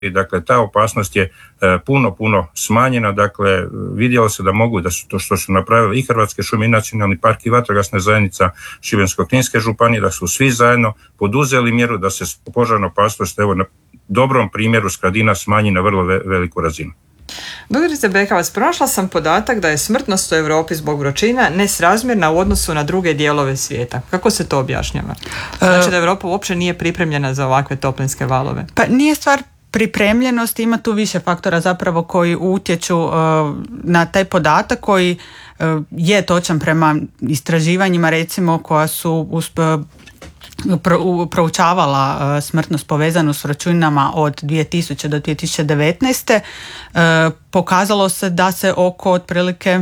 dakle ta opasnost je puno smanjena. Dakle, vidjelo se da mogu, da su to što su napravili i Hrvatske šume i Nacionalni park i Vatrogasna zajednica Šibensko-kninske županije, da su svi zajedno poduzeli mjeru da se požarna opasnost evo na dobrom primjeru Skradina smanji na vrlo veliku razinu. Doktorice Bekavac, pronašla sam podatak da je smrtnost u Europi zbog vrućina nesrazmjerna u odnosu na druge dijelove svijeta. Kako se to objašnjava? Znači da Europa uopće nije pripremljena za ovakve toplinske valove? Pa nije stvar pripremljenosti, ima tu više faktora zapravo koji utječu na taj podatak koji je točan prema istraživanjima recimo koja su proučavala smrtnost povezanu s vrućinama od 2000 do 2019. Pokazalo se da se oko otprilike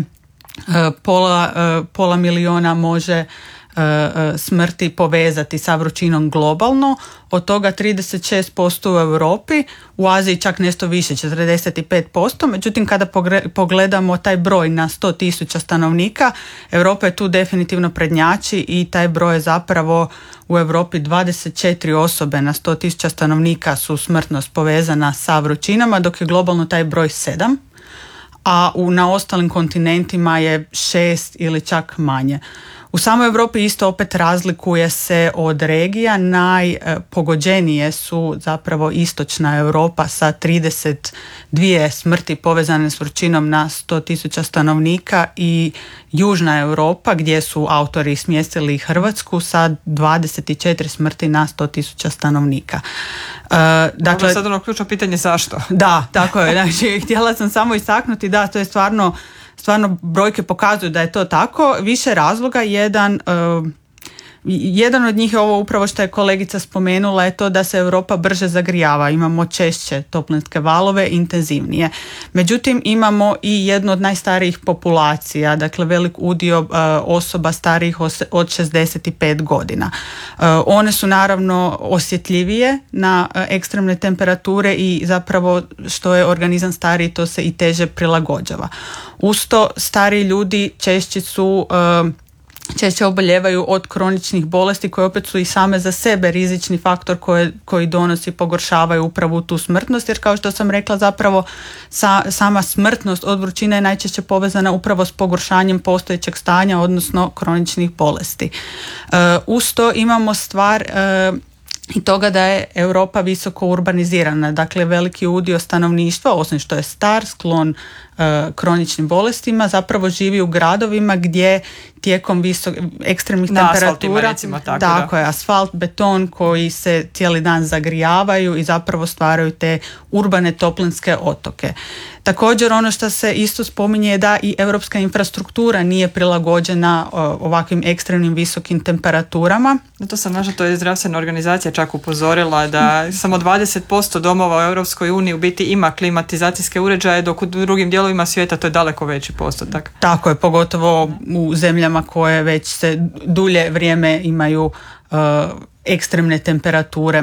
pola miliona može smrti povezati sa vrućinom globalno, od toga 36% u Europi, u Aziji čak nešto više, 45%, međutim kada pogledamo taj broj na 100.000 stanovnika, Europa je tu definitivno prednjači i taj broj je zapravo u Europi 24 osobe na 100.000 stanovnika su smrtnost povezana sa vrućinama, dok je globalno taj broj 7, a na ostalim kontinentima je 6 ili čak manje. U samoj Europi isto opet razlikuje se od regija, najpogođenije su zapravo istočna Europa sa 32 smrti povezane s vrućinom na 100.000 stanovnika i južna Europa gdje su autori smjestili Hrvatsku sa 24 smrti na 100.000 stanovnika. Dakle, sad ono ključno pitanje zašto? Da, tako je. Znači, htjela sam samo istaknuti da to je stvarno brojke pokazuju da je to tako. Više razloga, jedan od njih je ovo upravo što je kolegica spomenula, je to da se Europa brže zagrijava, imamo češće toplinske valove, intenzivnije. Međutim, imamo i jednu od najstarijih populacija, dakle velik udio osoba starijih od 65 godina. One su naravno osjetljivije na ekstremne temperature i zapravo što je organizam stariji to se i teže prilagođava. Uz to stariji ljudi češće oboljevaju od kroničnih bolesti koje opet su i same za sebe rizični faktor koji donosi, pogoršavaju upravo tu smrtnost, jer kao što sam rekla zapravo sama smrtnost od vrućine je najčešće povezana upravo s pogoršanjem postojećeg stanja, odnosno kroničnih bolesti. Uz to imamo stvar i toga da je Europa visoko urbanizirana, dakle veliki udio stanovništva, osim što je star, sklon kroničnim bolestima, zapravo živi u gradovima gdje tijekom ekstremnih temperatura, recimo, tako je, asfalt, beton koji se cijeli dan zagrijavaju i zapravo stvaraju te urbane toplinske otoke. Također ono što se isto spominje je da i europska infrastruktura nije prilagođena ovakvim ekstremnim visokim temperaturama. To sam našla, to je zdravstvena organizacija čak upozorila da samo 20% domova u Europskoj uniji u biti ima klimatizacijske uređaje, dok u drugim dijelovima svijeta to je daleko veći postotak. Tako je, pogotovo u zemljama koje već se dulje vrijeme imaju ekstremne temperature.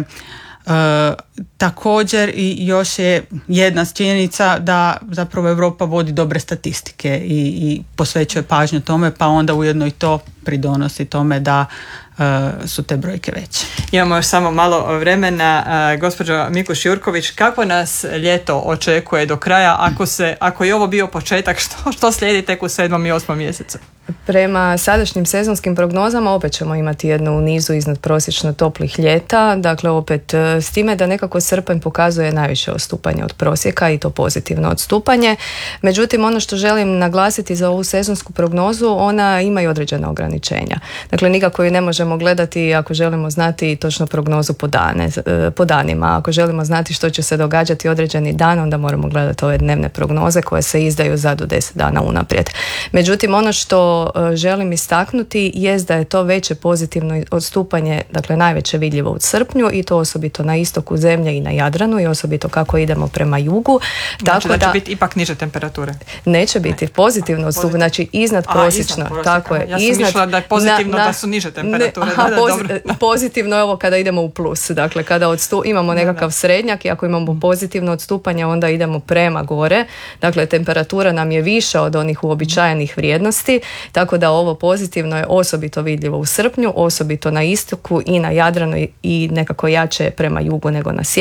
Također i još je jedna činjenica da zapravo Europa vodi dobre statistike i posvećuje pažnju tome, pa onda ujedno i to pridonosi tome da su te brojke veće. Imamo još samo malo vremena. Gospođo Mikuš-Jurković, kako nas ljeto očekuje do kraja? Ako je ovo bio početak, što slijedi tek u 7. i 8. mjesecu? Prema sadašnjim sezonskim prognozama opet ćemo imati jednu nizu iznad prosječno toplih ljeta, dakle opet s time da nekako srpanj pokazuje najviše odstupanje od prosjeka i to pozitivno odstupanje. Međutim, ono što želim naglasiti za ovu sezonsku prognozu, ona ima i određena ograničenja. Dakle, nikako ju ne možemo gledati ako želimo znati točno prognozu po danima. Ako želimo znati što će se događati određeni dan, onda moramo gledati ove dnevne prognoze koje se izdaju za do 10 dana unaprijed. Međutim, ono što želim istaknuti jest da je to veće pozitivno odstupanje, dakle najveće vidljivo u srpnju i to osobito na istoku zemlje i na Jadranu i osobito kako idemo prema jugu. Znači da će biti ipak niže temperature? Neće biti pozitivno odstupanje, znači iznad prosječno. Tako je. Ja sam mislila da je pozitivno da su niže temperature. Pozitivno je ovo kada idemo u plus, dakle kada imamo nekakav srednjak i ako imamo pozitivno odstupanje onda idemo prema gore, dakle temperatura nam je viša od onih uobičajenih vrijednosti, tako da ovo pozitivno je osobito vidljivo u srpnju, osobito na istoku i na Jadranu i nekako jače prema jugu nego na sjeveru.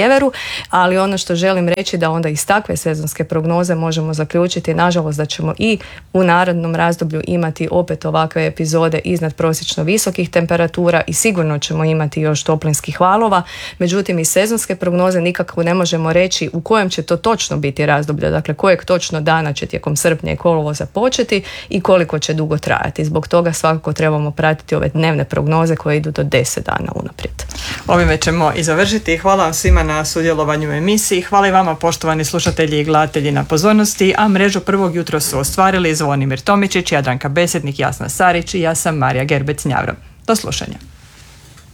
sjeveru, ali ono što želim reći da onda iz takve sezonske prognoze možemo zaključiti nažalost da ćemo i u narednom razdoblju imati opet ovakve epizode iznad prosječno visokih temperatura i sigurno ćemo imati još toplinskih valova. Međutim, iz sezonske prognoze nikako ne možemo reći u kojem će to točno biti razdoblje, dakle kojeg točno dana će tijekom srpnja i kolovoza početi i koliko će dugo trajati. Zbog toga svakako trebamo pratiti ove dnevne prognoze koje idu do 10 dana unaprijed. Ovime ćemo i završiti. Hvala vam svima na sudjelovanju u emisiji. Hvala i vama poštovani slušatelji i gledatelji na pozornosti, a mrežu Prvog jutro su ostvarili Zvonimir Tomičić, Jadranka Besednik, Jasna Sarić i ja sam Marija Gerbec-Njavro. Do slušanja.